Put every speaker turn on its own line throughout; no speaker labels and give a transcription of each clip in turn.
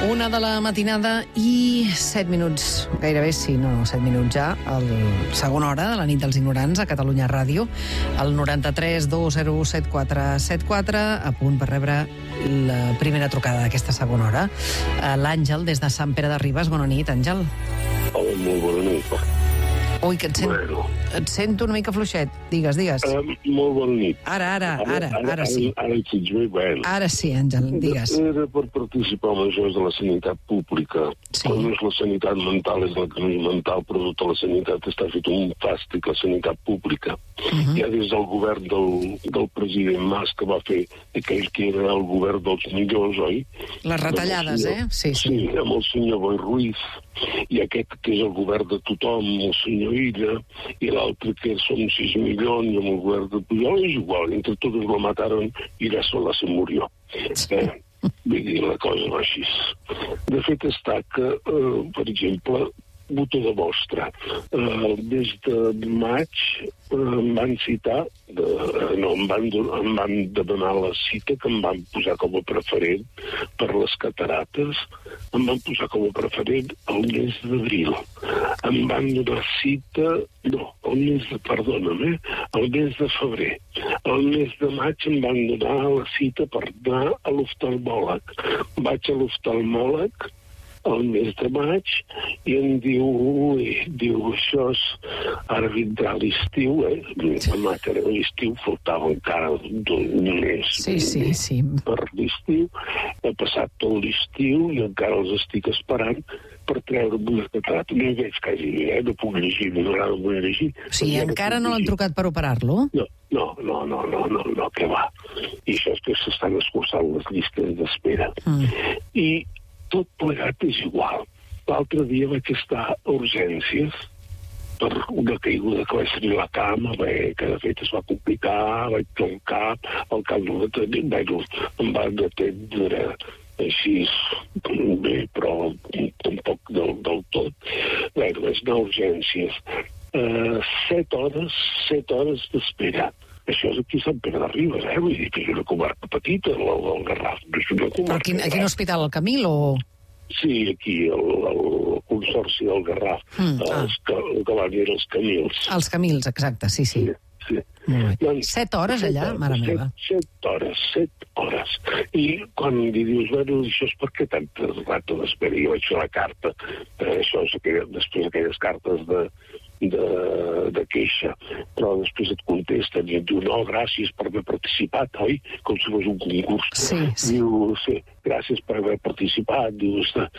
1 de la matinada i 7 minuts, gairebé sí, no, 7 minuts ja, segona hora de la nit dels ignorants a Catalunya Ràdio, el 93 201 7474, a punt per rebre la primera trucada d'aquesta segona hora. L'Àngel, des de Sant Pere de Ribes. Bona nit, Àngel.
Hola, molt bona nit.
Ui, que et sento una mica fluixet. Digues.
Molt bona nit.
Ara sí.
Ara et sents bé, bueno.
Ara sí, Àngel, digues.
Era per participar en això de la sanitat pública.
Sí.
No és la sanitat mental, és la crisi mental, però tota la sanitat està fet un fàstic, la sanitat pública. Ja des del govern del president Mas, que va fer aquell que era el govern dels millors, oi?
Les retallades, Sí.
Sí, amb el senyor Boi Ruiz, i aquest que és el govern de tothom, el senyor Illa, i l'altre que som 6 milions, i amb el govern de Pujol, és igual, entre tots lo mataron i la sola se murió. Vull dir, la cosa va així. De fet està que, per exemple, botó de mostra. Des de maig em van citar, em van demanar la cita que em van posar com a preferent per les catarates, em van posar com a preferent el mes d'abril. Em van donar cita, el mes de febrer. El mes de maig em van donar la cita per anar a l'oftalmòleg. Vaig a l'oftalmòleg el mes de maig i em diu, això és, ara vindrà l'estiu, demà que era l'estiu, faltava encara un mes
Sí.
per l'estiu, he passat tot l'estiu i encara els estic esperant per treure'm una catarata. No hi veig quasi bé, no puc llegir, no m'agrada molt llegir.
Sí, encara no l'han trucat per operar-lo?
No, què va. I això és que s'estan escurçant les llistes d'espera. I tot plegat és igual. L'altre dia vaig estar a urgències per una caiguda que vaig tenir a la cama, que de fet es va complicar, vaig trencar, al cap d'una tenir, em van atendre així bé, però tampoc del tot. Vaig anar a urgències. 7 hores d'espera. Això és aquí a Sant Pere de Ribes, vull dir que és una comarca petita, el Garraf.
Però a quin hospital, al Camil o...?
Sí, aquí, el Consorci del Garraf, el que van dir els Camils.
Els Camils, exacte, sí. Molt bé. 7 hores allà, mare meva?
7 hores. I quan li dius, això és per què tanta rata d'espera? Jo vaig fer la carta, això és després aquelles cartes de queixa, però després et contesten i et diu, no, gràcies per haver participat, oi? Com si fos un concurs.
Sí.
Diu, sí, gràcies per haver participat. Diu,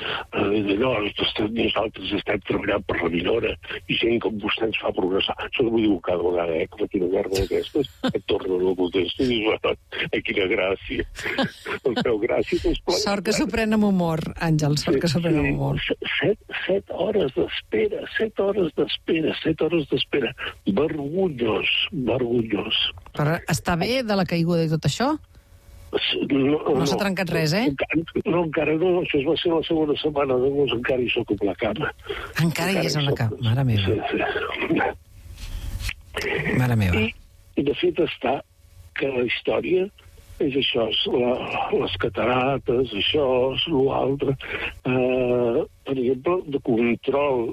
nosaltres estem treballant per la millora i gent com vostè ens fa progressar. Això ho diu cada vegada, que fa quina merda d'aquestes, et torna a la contesta i dius, quina gràcia. El teu gràcia és plegat.
Sort que s'ho pren amb humor, Àngel, sort que s'ho pren amb humor.
7 hores d'espera, 7 hores d'espera. Vergonyós.
Però està bé de la caiguda i tot això? No s'ha trencat res,
No, encara no. Això va ser la segona setmana d'agost, encara hi soc amb la cama.
Encara hi és amb la cama, mare meva.
Sí.
Mare meva.
I de fet està que la història és això, les catarates, això, l'altre, per exemple, de control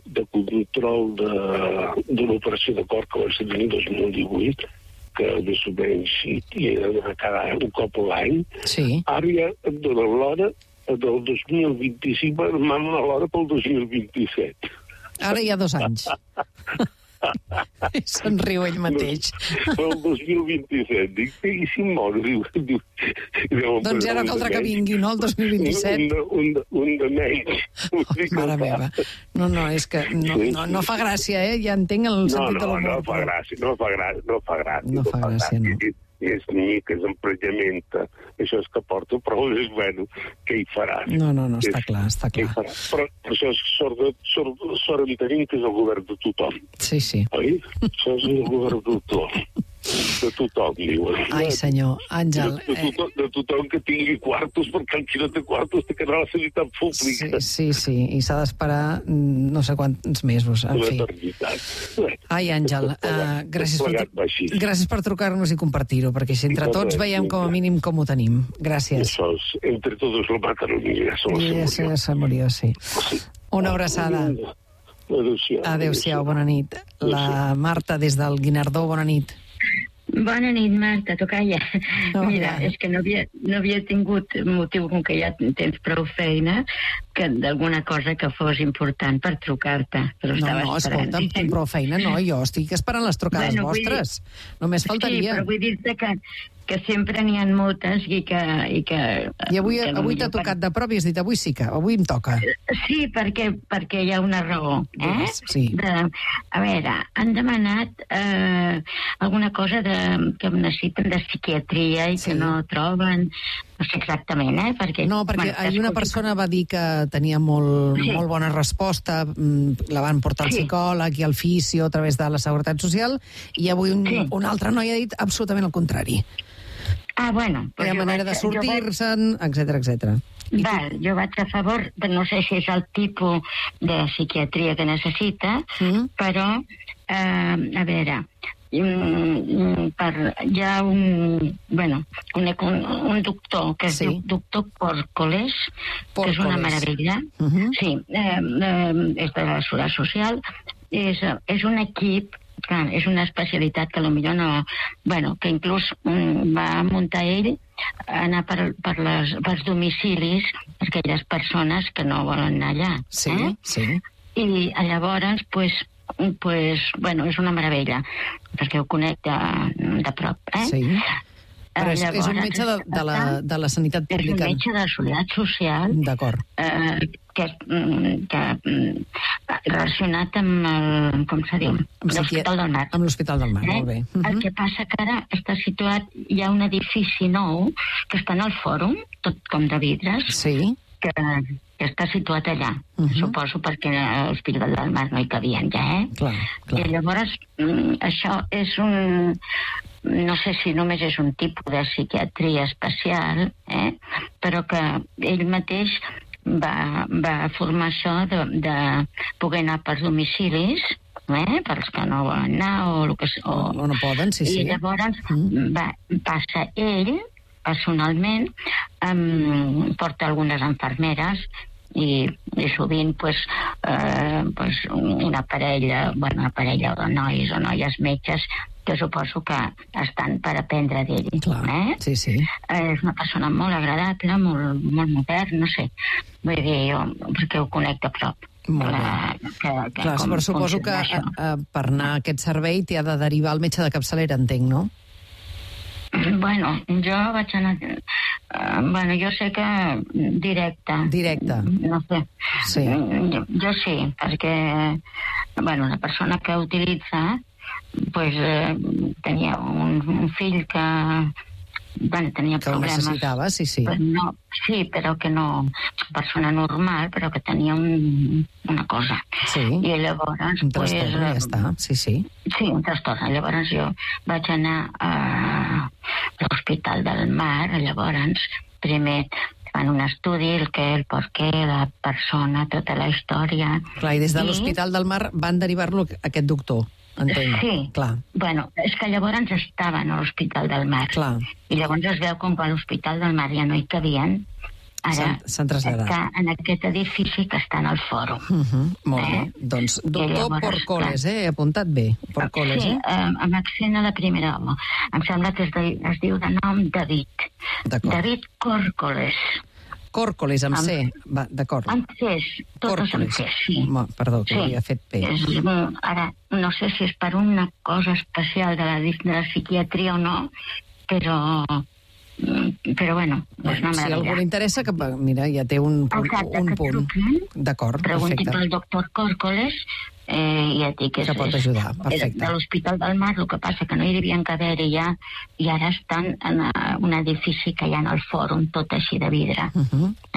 de l'operació de cor que va ser el 2018, que més o menys hi he d'anar cada un cop a l'any.
Sí.
Ara ja em donen l'hora del 2025, m'han donat l'hora pel 2027.
Ara hi ha 2 anys. I somriu ell mateix.
El 2027. Dic, i si em moro?
Doncs ja no caldrà que vingui, no, el 2027?
Un de menys.
Mare meva. No, és que no fa gràcia, Ja entenc el sentit de l'humor.
No fa gràcia.
No fa gràcia, no.
És ni que és emprenyamenta, això és que porta, però és bueno, què hi faràs?
No, està clar.
Però això és sort en tenim que és el govern de tothom.
Sí.
Oi? Això és el govern de tothom. De tothom, diuen.
Ai, senyor, Àngel.
De tothom que tingui quartos, perquè el qui no té quartos té que anar a la sanitat pública.
Sí, i s'ha d'esperar no sé quants mesos, en fi. Ai, Àngel, gràcies per trucar-nos i compartir-ho, perquè si entre tots veiem com a mínim com ho tenim. Gràcies.
Eso es, entre todos lo mataron y eso
se murió, sí. Una abraçada. Adéu-siau, bona nit. La Marta, des del Guinardó, bona nit.
Bona nit, Marta, tocalla. Mira, és que no havia tingut motiu, com que ja tens prou feina, que d'alguna cosa que fos important per trucar-te. Però
no, escolta, tinc prou feina, no, jo estic esperant les trucades vostres. Només faltaria.
Sí, però vull dir-te que sempre n'hi ha moltes i que...
I avui t'ha tocat de prop i has dit, avui sí que, avui em toca.
Sí, perquè hi ha una raó.
Sí.
A veure, han demanat alguna cosa que necessiten de psiquiatria i que no troben, no sé exactament, perquè...
No, perquè una persona va dir que tenia molt bona resposta, la van portar al psicòleg i al fisio a través de la Seguretat Social, i avui un altre noi ha dit absolutament el contrari.
Bueno...
Hi ha manera de sortir-se'n, etcètera.
Val, jo vaig a favor, no sé si és el tipus de psiquiatria que necessita, però, a veure, hi ha un doctor que es diu doctor Córcoles, que és una meravella. Sí, és de la Seguretat Social, és un equip, és una especialitat que potser no... Bueno, que inclús va muntar ell anar pels domicilis per aquelles persones que no volen anar allà.
Sí.
I llavors, bueno, és una meravella, perquè ho conec de prop,
Sí. Però és un metge de la sanitat pública.
És un metge de la Seguretat Social.
D'acord.
Que relacionat amb el, com se diu? L'Hospital del Mar.
Amb l'Hospital del Mar, molt bé.
El que passa que ara està situat, hi ha un edifici nou que està en el fòrum, tot com de vidres, que està situat allà. Suposo perquè a l'Hospital del Mar no hi cabien ja,
Clar.
I llavors, això és un... No sé si només és un tipus de psiquiatria especial, però que ell mateix va formar això de poder anar per domicilis, pels que no volen anar
o no poden, sí.
I llavors passa ell, personalment, porta algunes infermeres i sovint una parella de nois o noies metges que suposo que estan per aprendre d'ell.
Sí.
És una persona molt agradable, molt modern, no sé. Vull dir, jo, perquè ho conec de prop.
Molt bé. Clar, però suposo que per anar a aquest servei t'hi ha de derivar el metge de capçalera, entenc, no?
Bueno, jo vaig anar... jo sé que directe. No sé.
Sí.
Jo sí, perquè la persona que utilitza tenia un fill que tenia problemes.
Que ho necessitava, sí.
Però que no... Persona normal, però que tenia una cosa.
Sí.
I llavors...
Un trastorn, ja està, sí.
Sí, un trastorn. Llavors jo vaig anar a l'Hospital del Mar, llavors primer fan un estudi, el per què, la persona, tota la història...
Clar, i des de l'Hospital del Mar van derivar-lo a aquest doctor. Entenc.
Sí.
Clar.
Bueno, és que llavors estaven a l'Hospital del Mar.
Clar.
I llavors es veu com que a l'Hospital del Mar ja no hi cabien, ara
s'han traslladat.
Està en aquest edifici que està en el fòrum.
Molt bé. Doncs doctor Porcoles, he apuntat bé. Porcoles,
Sí, amb accent a la primera home. Em sembla que es diu de nom David. David Córcoles.
Córcoles, amb C. D'acord.
Amb C, totes amb C, sí.
Perdó, que havia fet P.
Ara, no sé si és per una cosa especial de la psiquiatria o no, però bueno, és una meravella.
Si a algú li interessa, mira, ja té un punt. D'acord,
pregunti pel doctor Córcoles i ja dic
que pot ajudar, perfecte.
De l'Hospital del Mar, el que passa que no hi devien caber-hi ja, i ara estan en un edifici que hi ha en el fòrum, tot així de vidre.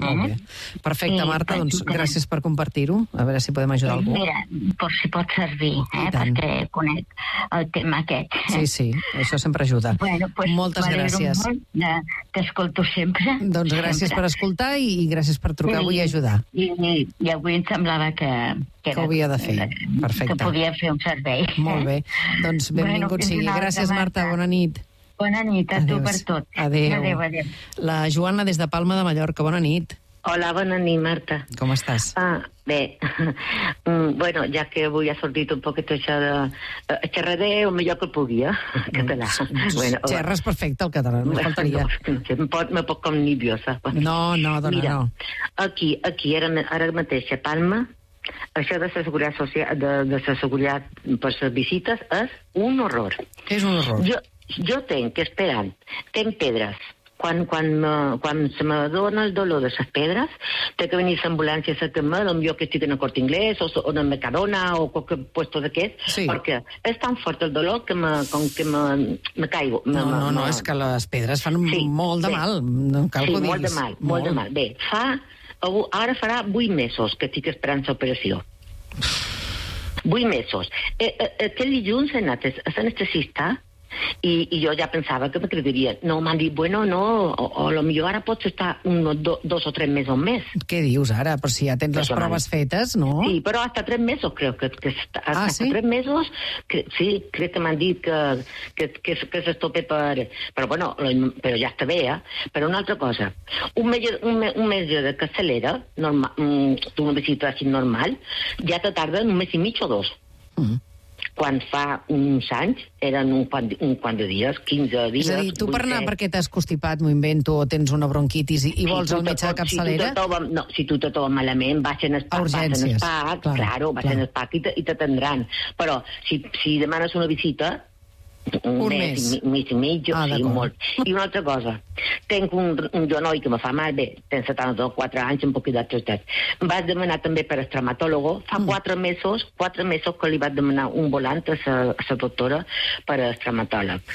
Molt bé. Perfecte, Marta, doncs gràcies per compartir-ho. A veure si podem ajudar algú.
Mira, per si pot servir, perquè conec el tema aquest.
Sí, això sempre ajuda.
Bueno, pues,
moltes gràcies.
T'escolto sempre.
Doncs gràcies per escoltar i gràcies per trucar avui i ajudar.
I avui em semblava que
ho havia de fer. Perfecte.
Que podia fer un servei.
Molt bé. Doncs benvingut sigui. Gràcies, Marta. Bona nit.
Bona nit a tu per tot.
Adéu. La Joana des de Palma de Mallorca. Bona nit.
Hola, bona nit, Marta.
Com estàs?
Bé, bueno, ja que avui ha sortit un poquet això de xerraré el millor que pugui, català.
Xerres perfecte el català, no faltaria.
Me pot com nerviosa.
No, dona,
no. Aquí, ara mateix a Palma, això de la seguretat social, de la seguretat per les visites és un horror.
És un horror.
Jo tenc pedres. Quan se me dona el dolor de les pedres, té que venir l'ambulància a sacar-me, potser que estic en el Corte Inglés o en el Mercadona o qualque puesto d'aquest, perquè és tan fort el dolor que me caigo.
No, és que les pedres fan molt de mal. No cal que ho diguis.
Molt de mal. Bé, ara farà 8 mesos que estic esperant l'operació. 8 mesos. Aquest dilluns he anat a l'anestesista i jo ja pensava que me crediria. No, m'han dit, bueno, no, o millor ara pots estar 2 o 3 mesos més.
Què dius ara? Però si ja tens les proves fetes, no?
Sí, però hasta 3 mesos crec que hasta 3 mesos, sí, crec que m'han dit que s'estope però bueno, però ja està bé, Però una altra cosa, un metge de capçalera, d'una visita així normal, ja te tarda un mes i mig o 2. Quan fa uns anys eren un quant de dies, 15 dies...
És a dir, tu per anar perquè t'has constipat, m'ho invento, o tens una bronquitis i vols el metge de capçalera...
Si tu te trobes malament, vas en el PAC, vas en el PAC i t'atendran. Però si demanes una visita...
Un mes
i mig, sí, molt. I una altra cosa, tenc un genoll que me fa mal, bé, tenc 74 anys, un poquet d'altres. Vaig demanar també per al traumatólogo, fa 4 mesos que li vaig demanar un volant a la doctora per al traumatòleg.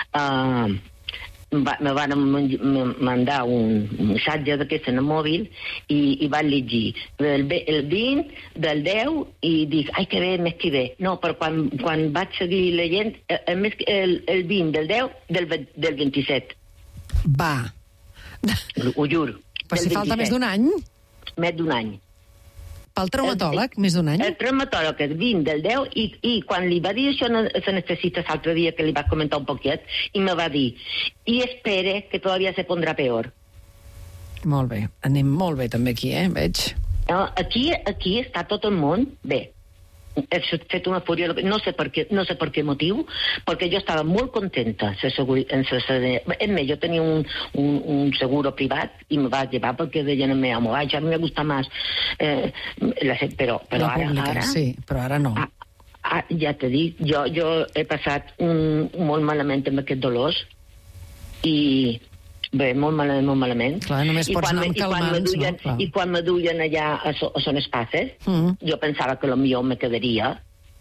Me van mandar un missatge d'aquest en el mòbil i van llegir el 20 del 10 i dic, ai que bé, més que bé. No, però quan vaig seguir llegint el 20 del 10 del 27.
Va.
Ho juro.
Però si falta més d'un any?
Més d'un any.
Pel traumatòleg, més d'un any?
El traumatòleg és 20 del 10 i quan li va dir això se necessita l'altre dia que li va comentar un poquet i me va dir, i espere que todavía se pondrà peor.
Molt bé, anem molt bé també aquí, veig.
Aquí està tot el món bé. He fet una fúria, no sé per què motiu, perquè jo estava molt contenta. Jo tenia un seguro privat i me va llevar perquè deien a mi, ja me gusta más. Però ara...
Sí, però ara no.
Ja t'he dit, jo he passat molt malament amb aquests dolors i... Bé, molt malament.
Clar, només pots anar amb calmants, no?
I quan me duien allà a Son Espaces, jo pensava que lo mío me quedaría.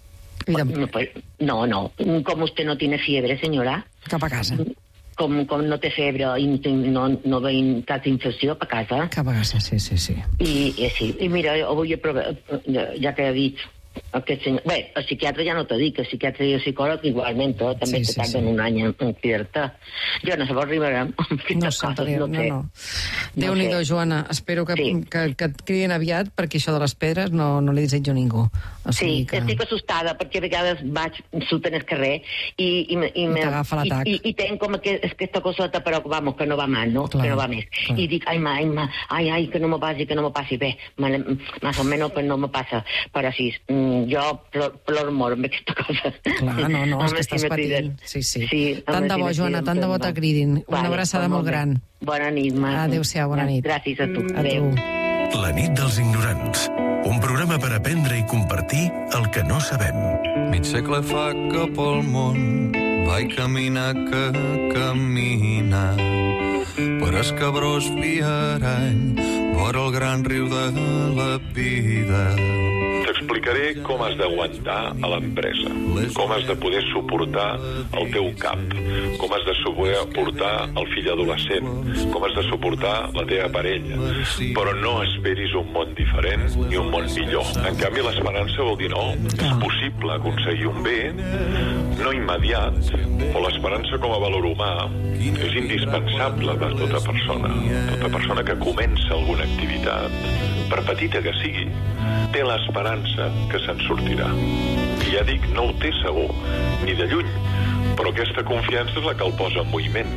No. Com usted no tiene fiebre, senyora?
Cap a casa.
Com no té febre i no veiem cap infecció, a casa.
Cap a casa, sí.
I mira, avui he provat, ja que he dit... Aquest senyor... Bé, el psiquiatre ja no t'ho dic, el psiquiatre i el psicòleg igualment, també te tarden un any en cridar-te. Jo no sé, arribarem.
No. Déu-n'hi-do, Joana. Espero que et cridin aviat, perquè això de les pedres no li desitjo a ningú.
Sí, estic assustada, perquè a vegades vaig surten al carrer i
t'agafa l'atac.
I tenc com aquesta coseta, però vamos, que no va mal, no? Que no va més. I dic, ai, que no me passi. Bé, més o menys no me passa. Però sí, jo ploro molt amb aquesta cosa.
Clar, no, és que estàs patint. Sí. Tant de bo, Joana, tant de bo te cridin. Una abraçada molt gran.
Bona nit, Marta.
Adéu-siau, bona nit.
Gràcies a tu.
Adéu.
La nit dels ignorants. Un programa per aprendre i compartir el que no sabem.
Mig segle fa que pel món vaig caminar per escabrós viarany vora el gran riu de la vida.
T'explicaré com has d'aguantar a l'empresa, com has de poder suportar el teu cap, com has de suportar el fill adolescent, com has de suportar la teva parella. Però no esperis un món diferent ni un món millor. En canvi, l'esperança vol dir no. És possible aconseguir un bé, no immediat, o l'esperança com a valor humà és indispensable per tota persona. Tota persona que comença alguna activitat, per petita que sigui, té l'esperança que se'n sortirà. I ja dic, no ho té segur, ni de lluny, però aquesta confiança és la que el posa en moviment.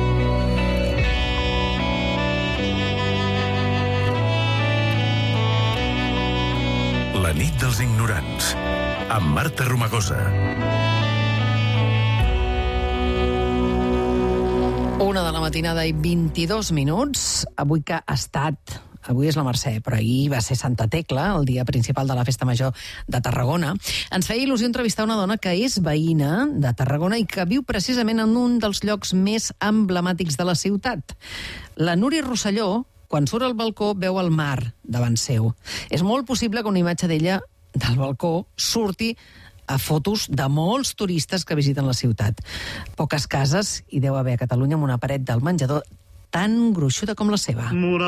La nit dels ignorants, amb Marta Romagosa.
1 de la matinada i 22 minuts. Avui que ha estat... Avui és la Mercè, però ahir va ser Santa Tecla, el dia principal de la Festa Major de Tarragona. Ens feia il·lusió entrevistar una dona que és veïna de Tarragona i que viu precisament en un dels llocs més emblemàtics de la ciutat. La Núria Rosselló, quan surt al balcó, veu el mar davant seu. És molt possible que una imatge d'ella del balcó surti a fotos de molts turistes que visiten la ciutat. Poques cases hi deu haver a Catalunya amb una paret del menjador tan gruixuda com la seva.